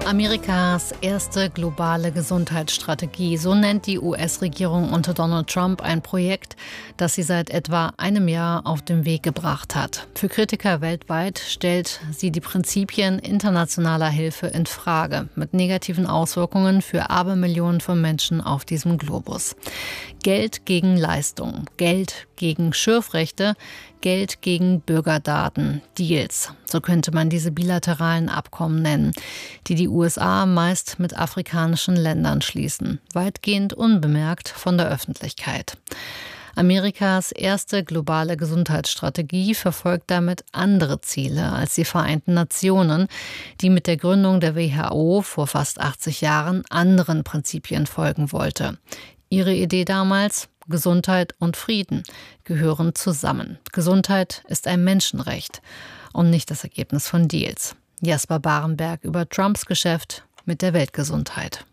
Amerikas erste globale Gesundheitsstrategie, so nennt die US-Regierung unter Donald Trump ein Projekt, das sie seit etwa einem Jahr auf den Weg gebracht hat. Für Kritiker weltweit stellt sie die Prinzipien internationaler Hilfe in Frage, mit negativen Auswirkungen für Abermillionen von Menschen auf diesem Globus. Geld gegen Leistung, Geld gegen Schürfrechte, Geld gegen Bürgerdaten, Deals. So könnte man diese bilateralen Abkommen nennen, die die USA meist mit afrikanischen Ländern schließen, weitgehend unbemerkt von der Öffentlichkeit. Amerikas erste globale Gesundheitsstrategie verfolgt damit andere Ziele als die Vereinten Nationen, die mit der Gründung der WHO vor fast 80 Jahren anderen Prinzipien folgen wollte. Ihre Idee damals: Gesundheit und Frieden gehören zusammen. Gesundheit ist ein Menschenrecht und nicht das Ergebnis von Deals. Jasper Barenberg über Trumps Geschäft mit der Weltgesundheit.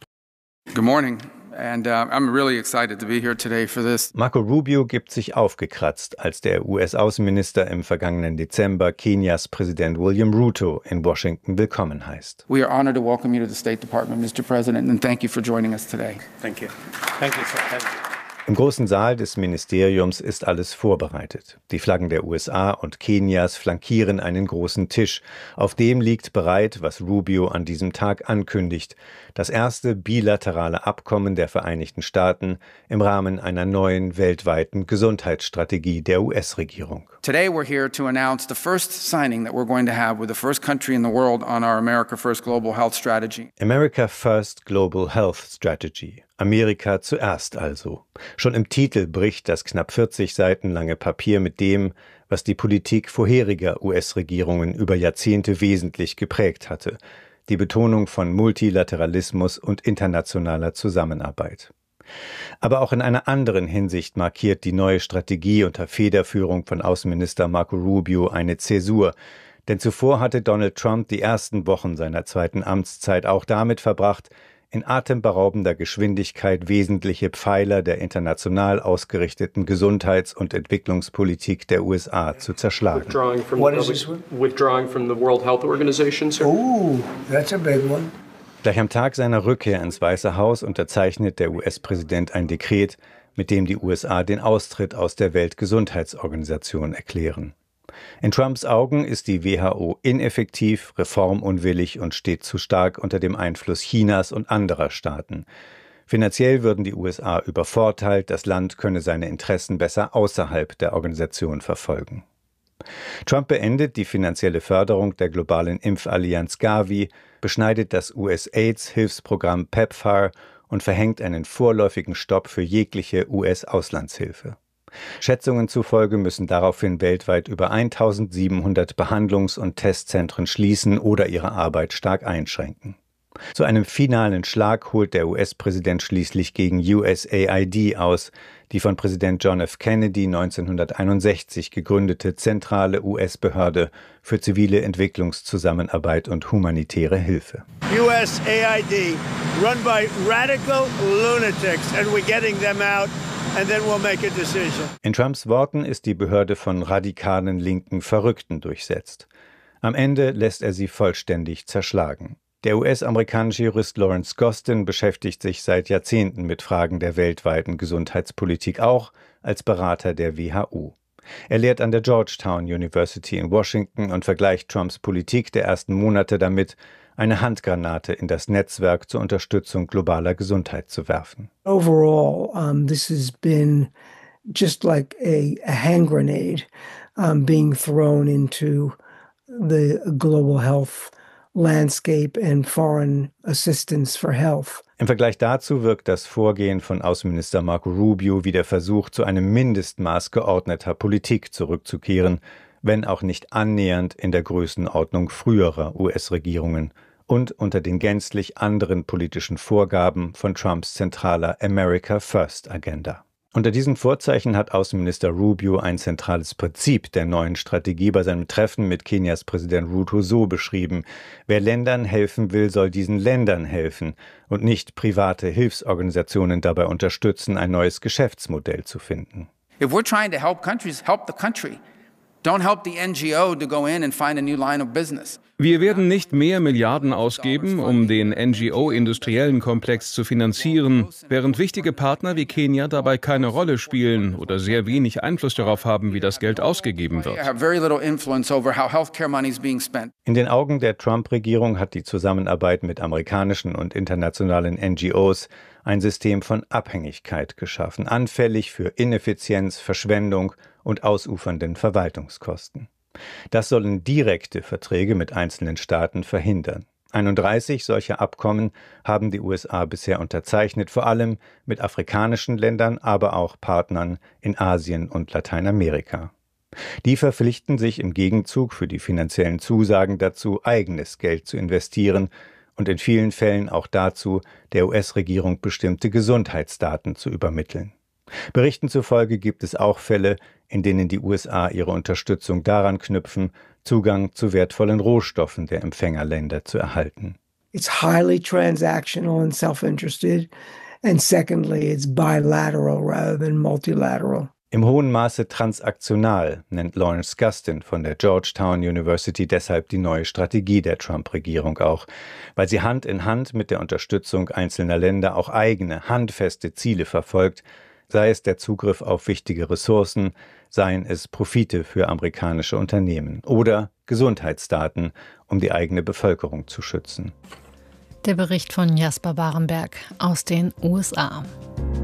Good morning. And I'm really excited to be here today for this. Marco Rubio gibt sich aufgekratzt, als der US-Außenminister im vergangenen Dezember Kenias Präsident William Ruto in Washington willkommen heißt. We are honored to welcome you to the State Department, Mr. President, and thank you for joining us today. Thank you. Thank you, sir. Thank you. Im großen Saal des Ministeriums ist alles vorbereitet. Die Flaggen der USA und Kenias flankieren einen großen Tisch. Auf dem liegt bereit, was Rubio an diesem Tag ankündigt: das erste bilaterale Abkommen der Vereinigten Staaten im Rahmen einer neuen weltweiten Gesundheitsstrategie der US-Regierung. Today we're here to announce the first signing that we're going to have with the first country in the world on our America First Global Health Strategy. America First Global Health Strategy. Amerika zuerst also. Schon im Titel bricht das knapp 40 Seiten lange Papier mit dem, was die Politik vorheriger US-Regierungen über Jahrzehnte wesentlich geprägt hatte: die Betonung von Multilateralismus und internationaler Zusammenarbeit. Aber auch in einer anderen Hinsicht markiert die neue Strategie unter Federführung von Außenminister Marco Rubio eine Zäsur. Denn zuvor hatte Donald Trump die ersten Wochen seiner zweiten Amtszeit auch damit verbracht, in atemberaubender Geschwindigkeit wesentliche Pfeiler der international ausgerichteten Gesundheits- und Entwicklungspolitik der USA zu zerschlagen. Withdrawing from the World Health Organization, sir. Oh, that's a big one. Gleich am Tag seiner Rückkehr ins Weiße Haus unterzeichnet der US-Präsident ein Dekret, mit dem die USA den Austritt aus der Weltgesundheitsorganisation erklären. In Trumps Augen ist die WHO ineffektiv, reformunwillig und steht zu stark unter dem Einfluss Chinas und anderer Staaten. Finanziell würden die USA übervorteilt, das Land könne seine Interessen besser außerhalb der Organisation verfolgen. Trump beendet die finanzielle Förderung der globalen Impfallianz Gavi, beschneidet das US-AIDS-Hilfsprogramm PEPFAR und verhängt einen vorläufigen Stopp für jegliche US-Auslandshilfe. Schätzungen zufolge müssen daraufhin weltweit über 1700 Behandlungs- und Testzentren schließen oder ihre Arbeit stark einschränken. Zu einem finalen Schlag holt der US-Präsident schließlich gegen USAID aus, die von Präsident John F. Kennedy 1961 gegründete zentrale US-Behörde für zivile Entwicklungszusammenarbeit und humanitäre Hilfe. USAID, run by radical lunatics, and we're getting them out. And then we'll make a decision. In Trumps Worten ist die Behörde von radikalen linken Verrückten durchsetzt. Am Ende lässt er sie vollständig zerschlagen. Der US-amerikanische Jurist Lawrence Gostin beschäftigt sich seit Jahrzehnten mit Fragen der weltweiten Gesundheitspolitik, auch als Berater der WHO. Er lehrt an der Georgetown University in Washington und vergleicht Trumps Politik der ersten Monate damit, eine Handgranate in das Netzwerk zur Unterstützung globaler Gesundheit zu werfen. Overall, this has been just like a hand grenade being thrown into the global health landscape and foreign assistance for health. Im Vergleich dazu wirkt das Vorgehen von Außenminister Marco Rubio wie der Versuch, zu einem Mindestmaß geordneter Politik zurückzukehren, wenn auch nicht annähernd in der Größenordnung früherer US-Regierungen und unter den gänzlich anderen politischen Vorgaben von Trumps zentraler America First Agenda. Unter diesen Vorzeichen hat Außenminister Rubio ein zentrales Prinzip der neuen Strategie bei seinem Treffen mit Kenias Präsident Ruto so beschrieben: Wer Ländern helfen will, soll diesen Ländern helfen und nicht private Hilfsorganisationen dabei unterstützen, ein neues Geschäftsmodell zu finden. If we're trying to help countries, help the country. Don't help the NGO to go in and find a new line of business. Wir werden nicht mehr Milliarden ausgeben, um den NGO-industriellen Komplex zu finanzieren, während wichtige Partner wie Kenia dabei keine Rolle spielen oder sehr wenig Einfluss darauf haben, wie das Geld ausgegeben wird. In den Augen der Trump-Regierung hat die Zusammenarbeit mit amerikanischen und internationalen NGOs ein System von Abhängigkeit geschaffen, anfällig für Ineffizienz, Verschwendung und ausufernden Verwaltungskosten. Das sollen direkte Verträge mit einzelnen Staaten verhindern. 31 solcher Abkommen haben die USA bisher unterzeichnet, vor allem mit afrikanischen Ländern, aber auch Partnern in Asien und Lateinamerika. Die verpflichten sich im Gegenzug für die finanziellen Zusagen dazu, eigenes Geld zu investieren und in vielen Fällen auch dazu, der US-Regierung bestimmte Gesundheitsdaten zu übermitteln. Berichten zufolge gibt es auch Fälle, in denen die USA ihre Unterstützung daran knüpfen, Zugang zu wertvollen Rohstoffen der Empfängerländer zu erhalten. It's highly transactional and self-interested, and secondly, it's bilateral rather than multilateral. Im hohen Maße transaktional nennt Lawrence Gustin von der Georgetown University deshalb die neue Strategie der Trump-Regierung auch, weil sie Hand in Hand mit der Unterstützung einzelner Länder auch eigene, handfeste Ziele verfolgt, sei es der Zugriff auf wichtige Ressourcen, seien es Profite für amerikanische Unternehmen oder Gesundheitsdaten, um die eigene Bevölkerung zu schützen. Der Bericht von Jasper Barenberg aus den USA.